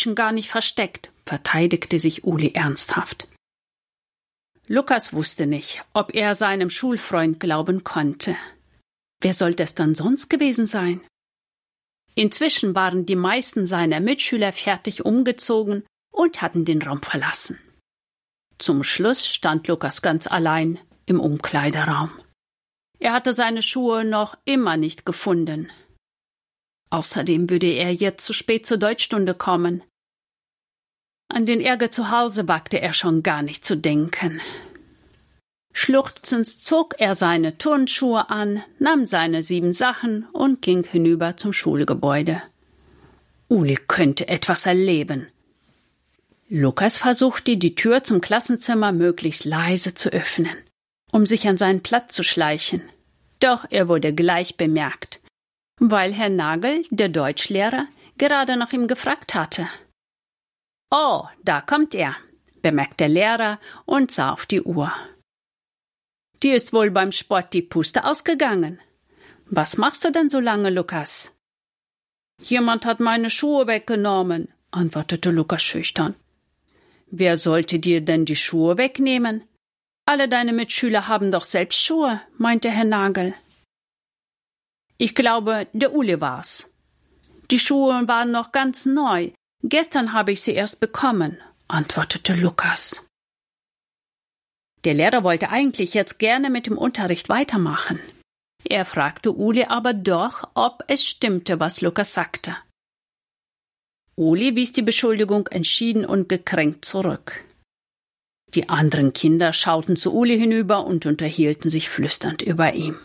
Deutschen gar nicht versteckt, verteidigte sich Uli ernsthaft. Lukas wusste nicht, ob er seinem Schulfreund glauben konnte. Wer sollte es dann sonst gewesen sein? Inzwischen waren die meisten seiner Mitschüler fertig umgezogen und hatten den Raum verlassen. Zum Schluss stand Lukas ganz allein im Umkleideraum. Er hatte seine Schuhe noch immer nicht gefunden. Außerdem würde er jetzt zu spät zur Deutschstunde kommen. An den Ärger zu Hause wagte er schon gar nicht zu denken. Schluchzend zog er seine Turnschuhe an, nahm seine 7 Sachen und ging hinüber zum Schulgebäude. Uli könnte etwas erleben. Lukas versuchte, die Tür zum Klassenzimmer möglichst leise zu öffnen, um sich an seinen Platz zu schleichen. Doch er wurde gleich bemerkt, weil Herr Nagel, der Deutschlehrer, gerade nach ihm gefragt hatte. »Oh, da kommt er«, bemerkte der Lehrer und sah auf die Uhr. »Dir ist wohl beim Sport die Puste ausgegangen. Was machst du denn so lange, Lukas?« »Jemand hat meine Schuhe weggenommen«, antwortete Lukas schüchtern. »Wer sollte dir denn die Schuhe wegnehmen? Alle deine Mitschüler haben doch selbst Schuhe«, meinte Herr Nagel. »Ich glaube, der Uli war's. Die Schuhe waren noch ganz neu. Gestern habe ich sie erst bekommen«, antwortete Lukas. Der Lehrer wollte eigentlich jetzt gerne mit dem Unterricht weitermachen. Er fragte Uli aber doch, ob es stimmte, was Lukas sagte. Uli wies die Beschuldigung entschieden und gekränkt zurück. Die anderen Kinder schauten zu Uli hinüber und unterhielten sich flüsternd über ihn.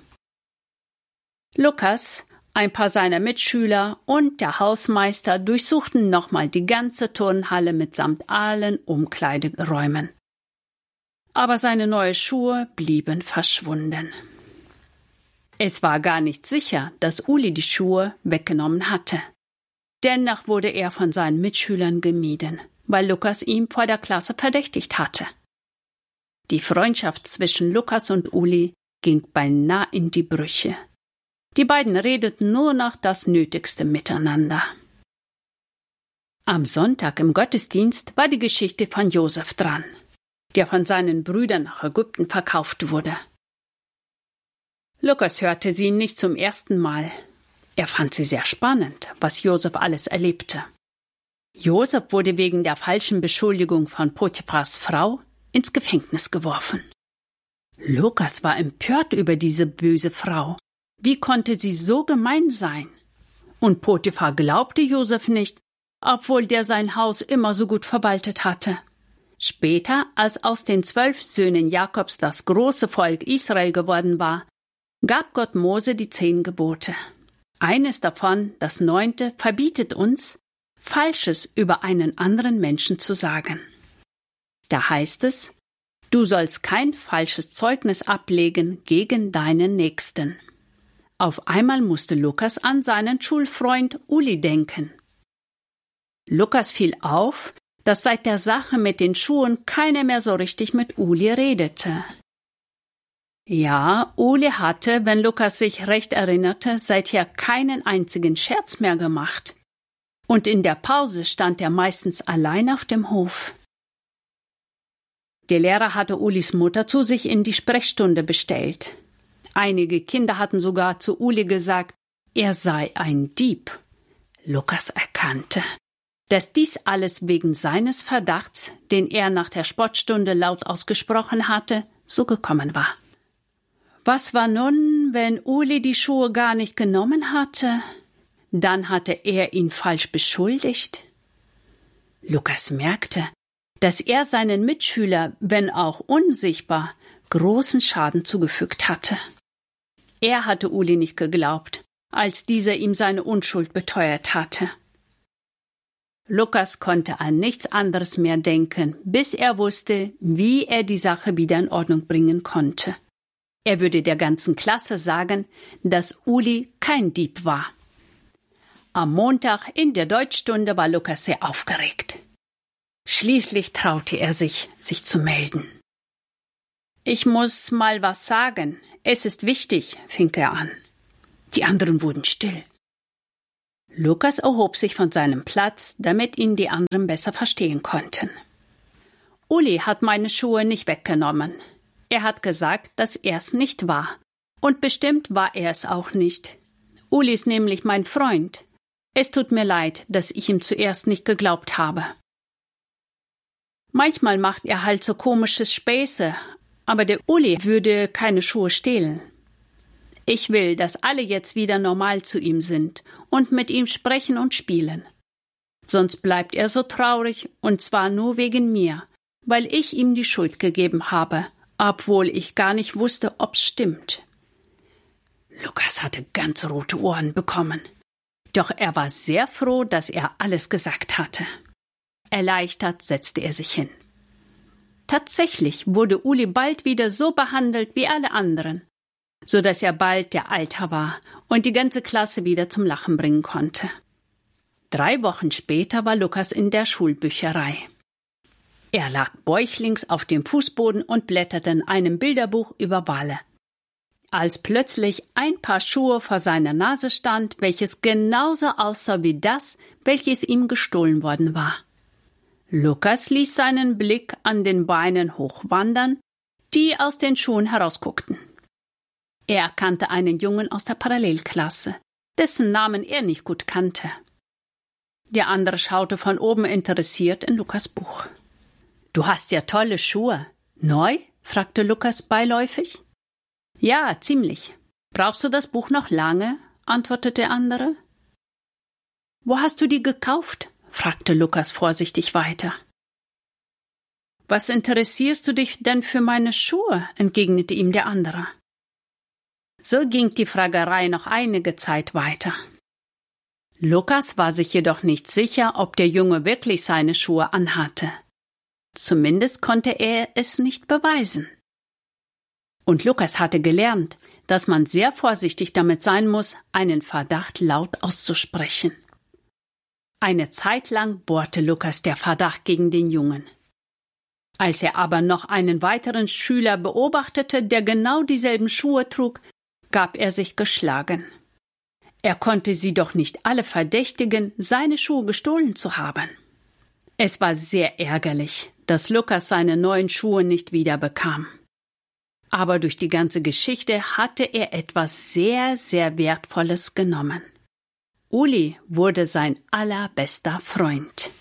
Lukas, ein paar seiner Mitschüler und der Hausmeister durchsuchten nochmal die ganze Turnhalle mitsamt allen Umkleideräumen. Aber seine neuen Schuhe blieben verschwunden. Es war gar nicht sicher, dass Uli die Schuhe weggenommen hatte. Dennoch wurde er von seinen Mitschülern gemieden, weil Lukas ihn vor der Klasse verdächtigt hatte. Die Freundschaft zwischen Lukas und Uli ging beinahe in die Brüche. Die beiden redeten nur noch das Nötigste miteinander. Am Sonntag im Gottesdienst war die Geschichte von Josef dran, der von seinen Brüdern nach Ägypten verkauft wurde. Lukas hörte sie nicht zum ersten Mal. Er fand sie sehr spannend, was Josef alles erlebte. Josef wurde wegen der falschen Beschuldigung von Potiphars Frau ins Gefängnis geworfen. Lukas war empört über diese böse Frau. Wie konnte sie so gemein sein? Und Potiphar glaubte Josef nicht, obwohl der sein Haus immer so gut verwaltet hatte. Später, als aus den 12 Söhnen Jakobs das große Volk Israel geworden war, gab Gott Mose die 10 Gebote. Eines davon, das 9., verbietet uns, Falsches über einen anderen Menschen zu sagen. Da heißt es, du sollst kein falsches Zeugnis ablegen gegen deinen Nächsten. Auf einmal musste Lukas an seinen Schulfreund Uli denken. Lukas fiel auf, dass seit der Sache mit den Schuhen keiner mehr so richtig mit Uli redete. Ja, Uli hatte, wenn Lukas sich recht erinnerte, seither keinen einzigen Scherz mehr gemacht. Und in der Pause stand er meistens allein auf dem Hof. Der Lehrer hatte Ulis Mutter zu sich in die Sprechstunde bestellt. Einige Kinder hatten sogar zu Uli gesagt, er sei ein Dieb. Lukas erkannte, dass dies alles wegen seines Verdachts, den er nach der Sportstunde laut ausgesprochen hatte, so gekommen war. Was war nun, wenn Uli die Schuhe gar nicht genommen hatte? Dann hatte er ihn falsch beschuldigt. Lukas merkte, dass er seinen Mitschüler, wenn auch unsichtbar, großen Schaden zugefügt hatte. Er hatte Uli nicht geglaubt, als dieser ihm seine Unschuld beteuert hatte. Lukas konnte an nichts anderes mehr denken, bis er wusste, wie er die Sache wieder in Ordnung bringen konnte. Er würde der ganzen Klasse sagen, dass Uli kein Dieb war. Am Montag in der Deutschstunde war Lukas sehr aufgeregt. Schließlich traute er sich zu melden. »Ich muss mal was sagen. Es ist wichtig«, fing er an. Die anderen wurden still. Lukas erhob sich von seinem Platz, damit ihn die anderen besser verstehen konnten. Uli hat meine Schuhe nicht weggenommen. Er hat gesagt, dass er es nicht war. Und bestimmt war er es auch nicht. Uli ist nämlich mein Freund. Es tut mir leid, dass ich ihm zuerst nicht geglaubt habe. Manchmal macht er halt so komische Späße, aber der Uli würde keine Schuhe stehlen. Ich will, dass alle jetzt wieder normal zu ihm sind und mit ihm sprechen und spielen. Sonst bleibt er so traurig, und zwar nur wegen mir, weil ich ihm die Schuld gegeben habe, obwohl ich gar nicht wusste, ob's stimmt. Lukas hatte ganz rote Ohren bekommen. Doch er war sehr froh, dass er alles gesagt hatte. Erleichtert setzte er sich hin. Tatsächlich wurde Uli bald wieder so behandelt wie alle anderen, so dass er bald der Alter war und die ganze Klasse wieder zum Lachen bringen konnte. 3 Wochen später war Lukas in der Schulbücherei. Er lag bäuchlings auf dem Fußboden und blätterte in einem Bilderbuch über Wale. Als plötzlich ein Paar Schuhe vor seiner Nase stand, welches genauso aussah wie das, welches ihm gestohlen worden war. Lukas ließ seinen Blick an den Beinen hochwandern, die aus den Schuhen herausguckten. Er erkannte einen Jungen aus der Parallelklasse, dessen Namen er nicht gut kannte. Der andere schaute von oben interessiert in Lukas Buch. »Du hast ja tolle Schuhe. Neu?« fragte Lukas beiläufig. »Ja, ziemlich. Brauchst du das Buch noch lange?« antwortete der andere. »Wo hast du die gekauft?« fragte Lukas vorsichtig weiter. »Was interessierst du dich denn für meine Schuhe?« entgegnete ihm der andere. So ging die Fragerei noch einige Zeit weiter. Lukas war sich jedoch nicht sicher, ob der Junge wirklich seine Schuhe anhatte. Zumindest konnte er es nicht beweisen. Und Lukas hatte gelernt, dass man sehr vorsichtig damit sein muss, einen Verdacht laut auszusprechen. Eine Zeit lang bohrte Lukas der Verdacht gegen den Jungen. Als er aber noch einen weiteren Schüler beobachtete, der genau dieselben Schuhe trug, gab er sich geschlagen. Er konnte sie doch nicht alle verdächtigen, seine Schuhe gestohlen zu haben. Es war sehr ärgerlich, dass Lukas seine neuen Schuhe nicht wiederbekam. Aber durch die ganze Geschichte hatte er etwas sehr, sehr Wertvolles genommen. Uli wurde sein allerbester Freund.